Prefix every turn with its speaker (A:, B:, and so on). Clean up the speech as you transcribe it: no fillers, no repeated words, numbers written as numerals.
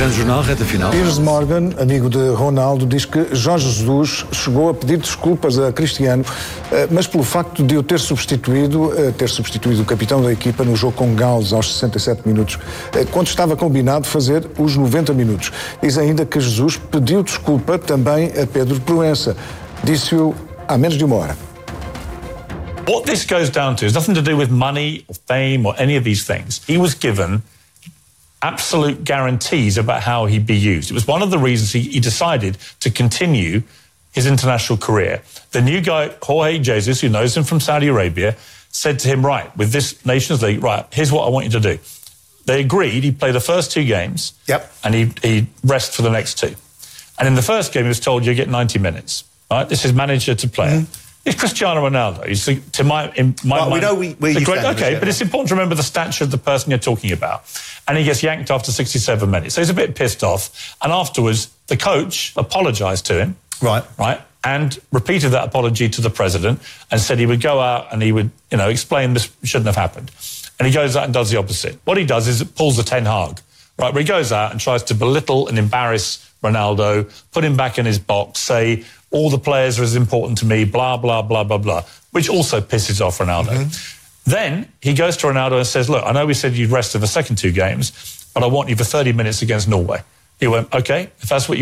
A: Grande jornal, reta final.
B: Piers Morgan, amigo de Ronaldo, diz que Jorge Jesus chegou a pedir desculpas a Cristiano, mas pelo facto de o ter substituído o capitão da equipa no jogo com Gales aos 67 minutos, quando estava combinado fazer os 90 minutos. Diz ainda que Jesus pediu desculpa também a Pedro Proença. Disse-o há menos de uma hora.
C: What this goes down to is nothing to do with money or fame or any of these things. He was given absolute guarantees about how he'd be used. It was one of the reasons he decided to continue his international career. The new guy, Jorge Jesus, who knows him from Saudi Arabia, said to him, right, with this Nations League, right, here's what I want you to do. They agreed, he'd play the first 2 games, and he'd rest for the next 2. And in the first game, he was told, you get 90 minutes. Right? This is manager to player. It's Cristiano Ronaldo. He's, to my mind,
D: we know where you stand.
C: Okay, but it's important to remember the stature of the person you're talking about. And he gets yanked after 67 minutes. So he's a bit pissed off. And afterwards, the coach apologised to him. Right. And repeated that apology to the president and said he would go out and he would, explain this shouldn't have happened. And he goes out and does the opposite. What he does is pulls a Ten Hag, right, where he goes out and tries to belittle and embarrass Ronaldo, put him back in his box, say, all the players are as important to me, blah, blah, blah, blah, blah, which also pisses off Ronaldo. Then he goes to Ronaldo and says, look, I know we said you'd rest in the second 2 games, but I want you for 30 minutes against Norway. He went, OK, if that's what you